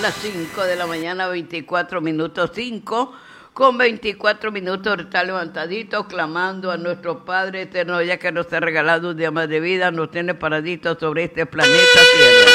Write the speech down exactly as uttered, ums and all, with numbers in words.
las cinco de la mañana, veinticuatro minutos, cinco con veinticuatro minutos, está levantadito, clamando a nuestro Padre eterno, ya que nos ha regalado un día más de vida, nos tiene paraditos sobre este planeta Tierra.